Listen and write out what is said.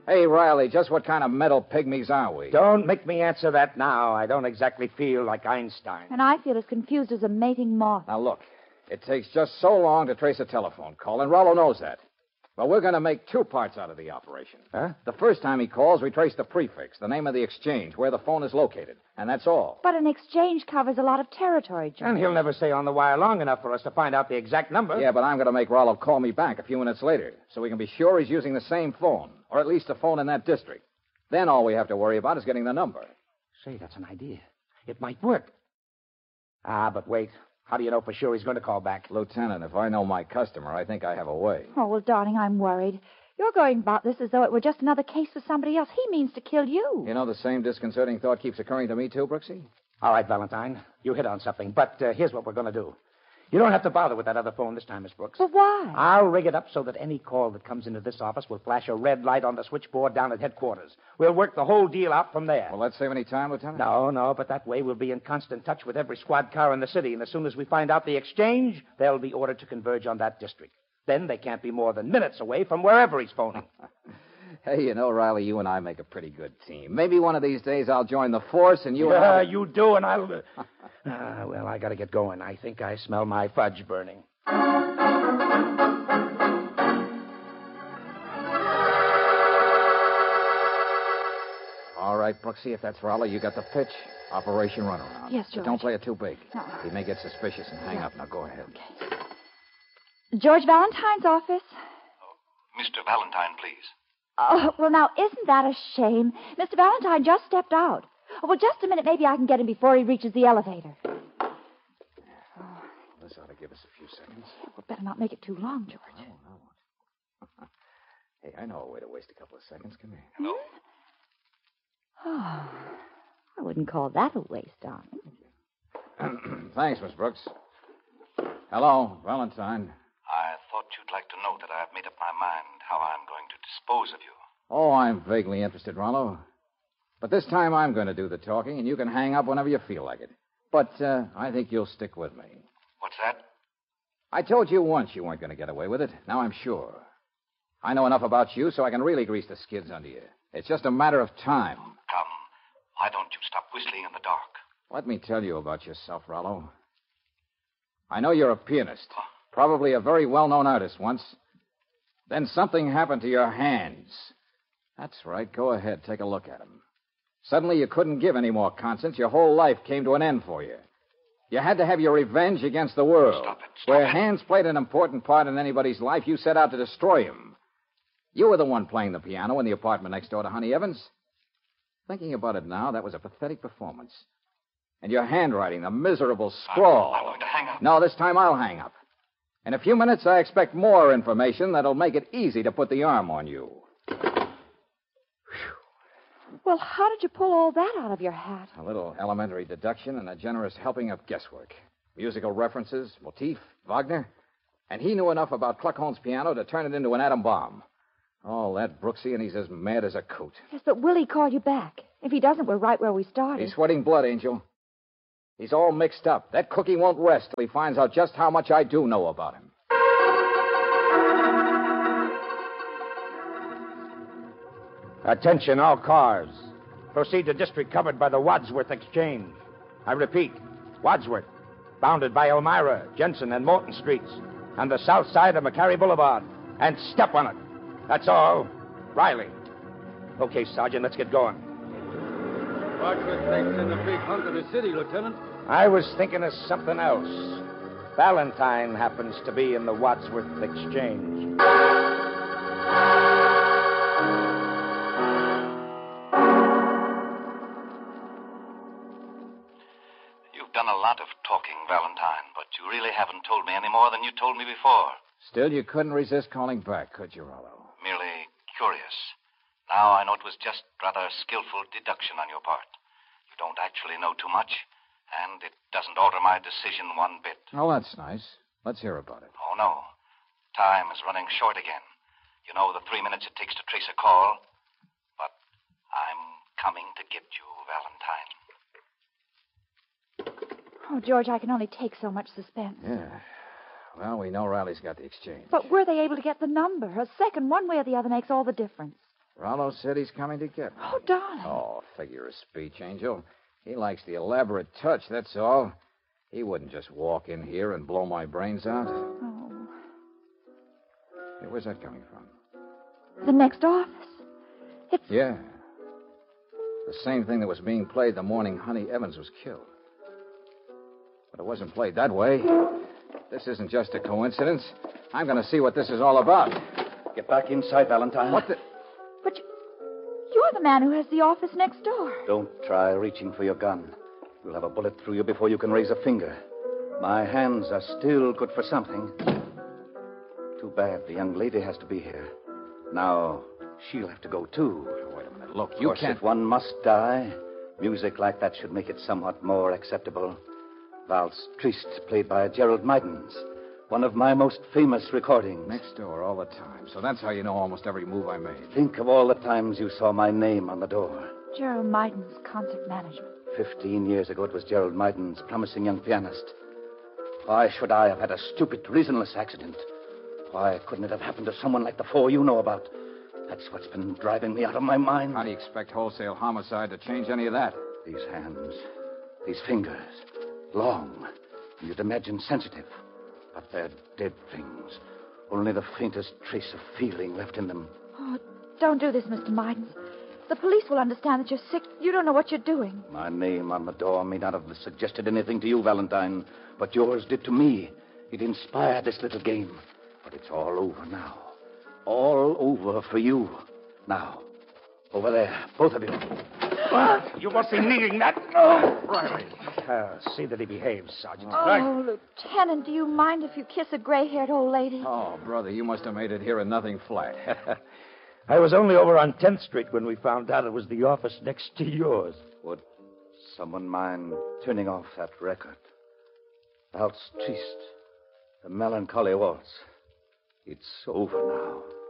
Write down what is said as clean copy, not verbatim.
Hey, Riley, just what kind of metal pygmies are we? Don't make me answer that now. I don't exactly feel like Einstein. And I feel as confused as a mating moth. Now, look, it takes just so long to trace a telephone call, and Rollo knows that. But we're going to make two parts out of the operation. Huh? The first time he calls, we trace the prefix, the name of the exchange, where the phone is located, and that's all. But an exchange covers a lot of territory, George. And he'll never stay on the wire long enough for us to find out the exact number. Yeah, but I'm going to make Rollo call me back a few minutes later, so we can be sure he's using the same phone, or at least a phone in that district. Then all we have to worry about is getting the number. Say, that's an idea. It might work. But wait. How do you know for sure he's going to call back? Lieutenant, if I know my customer, I think I have a way. Oh, well, darling, I'm worried. You're going about this as though it were just another case for somebody else. He means to kill you. You know, the same disconcerting thought keeps occurring to me, too, Brooksy? All right, Valentine. You hit on something. But here's what we're going to do. You don't have to bother with that other phone this time, Miss Brooks. But why? I'll rig it up so that any call that comes into this office will flash a red light on the switchboard down at headquarters. We'll work the whole deal out from there. Will that save any time, Lieutenant? No, but that way we'll be in constant touch with every squad car in the city, and as soon as we find out the exchange, they'll be ordered to converge on that district. Then they can't be more than minutes away from wherever he's phoning. Hey, you know, Riley, you and I make a pretty good team. Maybe one of these days I'll join the force and you and I... You do, and I'll... well, I gotta get going. I think I smell my fudge burning. All right, Brooksy, if that's Raleigh, you got the pitch. Operation Runaround. Yes, But George. don't play it too big. No. He may get suspicious and hang up. Now, go ahead. Okay. George Valentine's office. Mr. Valentine, please. Oh, well, now, isn't that a shame? Mr. Valentine just stepped out. Oh, well, just a minute. Maybe I can get him before he reaches the elevator. This ought to give us a few seconds. We'd better not make it too long, George. No. Hey, I know a way to waste a couple of seconds. Come here. Hello? Oh, I wouldn't call that a waste, darling. Thanks, Miss Brooks. Hello, Valentine. I thought you'd like to know that I've made up my mind how I'm going to dispose of you. Oh, I'm vaguely interested, Rollo. But this time I'm going to do the talking, and you can hang up whenever you feel like it. But I think you'll stick with me. What's that? I told you once you weren't going to get away with it. Now I'm sure. I know enough about you so I can really grease the skids under you. It's just a matter of time. Come, why don't you stop whistling in the dark? Let me tell you about yourself, Rollo. I know you're a pianist. Probably a very well-known artist once. Then something happened to your hands. That's right. Go ahead. Take a look at them. Suddenly you couldn't give any more concerts. Your whole life came to an end for you. You had to have your revenge against the world. Stop it. Where hands played an important part in anybody's life, you set out to destroy him. You were the one playing the piano in the apartment next door to Honey Evans. Thinking about it now, that was a pathetic performance. And your handwriting, the miserable scrawl. I'm going to hang up. No, this time I'll hang up. In a few minutes, I expect more information that'll make it easy to put the arm on you. Well, how did you pull all that out of your hat? A little elementary deduction and a generous helping of guesswork. Musical references, motif, Wagner. And he knew enough about Kluckhohn's piano to turn it into an atom bomb. All that, Brooksy, and he's as mad as a coot. Yes, but will he call you back? If he doesn't, we're right where we started. He's sweating blood, Angel. He's all mixed up. That cookie won't rest till he finds out just how much I do know about him. Attention, all cars. Proceed to district covered by the Wadsworth Exchange. I repeat, Wadsworth, bounded by Elmira, Jensen, and Morton Streets, and the south side of McCarry Boulevard. And step on it. That's all. Riley. Okay, Sergeant, let's get going. Wadsworth thinks in the big hunk of the city, Lieutenant. I was thinking of something else. Valentine happens to be in the Wadsworth Exchange. You've done a lot of talking, Valentine, but you really haven't told me any more than you told me before. Still, you couldn't resist calling back, could you, Rollo? Merely curious. Now I know it was just rather skillful deduction on your part. You don't actually know too much, and it doesn't alter my decision one bit. Oh, that's nice. Let's hear about it. Oh, no. Time is running short again. You know the 3 minutes it takes to trace a call. But I'm coming to get you, Valentine. Oh, George, I can only take so much suspense. Yeah. Well, we know Riley's got the exchange. But were they able to get the number? A second, one way or the other, makes all the difference. Rollo said he's coming to get me. Oh, darling. Oh, figure of speech, Angel. He likes the elaborate touch, that's all. He wouldn't just walk in here and blow my brains out. Oh. Hey, where's that coming from? The next office. It's... Yeah. The same thing that was being played the morning Honey Evans was killed. But it wasn't played that way. This isn't just a coincidence. I'm going to see what this is all about. Get back inside, Valentine. What the... But you're the man who has the office next door. Don't try reaching for your gun. You'll have a bullet through you before you can raise a finger. My hands are still good for something. Too bad the young lady has to be here. Now, she'll have to go, too. Wait a minute. Look, you can't... If one must die, music like that should make it somewhat more acceptable. Valse Triste, played by Gerald Mydans. One of my most famous recordings. Next door all the time. So that's how you know almost every move I made. Think of all the times you saw my name on the door. Gerald Mydans, concert management. 15 years ago, it was Gerald Mydans, promising young pianist. Why should I have had a stupid, reasonless accident? Why couldn't it have happened to someone like the four you know about? That's what's been driving me out of my mind. How do you expect wholesale homicide to change any of that? These hands, these fingers, long, and you'd imagine sensitive. But they're dead things. Only the faintest trace of feeling left in them. Oh, don't do this, Mr. Mydans. The police will understand that you're sick. You don't know what you're doing. My name on the door may not have suggested anything to you, Valentine, but yours did to me. It inspired this little game. But it's all over now. All over for you. Now, over there, both of you. What? You must be needing that. Oh, Riley. See that he behaves, Sergeant. Oh, Lieutenant, do you mind if you kiss a gray-haired old lady? Oh, brother, you must have made it here in nothing flat. I was only over on 10th Street when we found out it was the office next to yours. Would someone mind turning off that record? Valse Triste, the melancholy waltz. It's over now.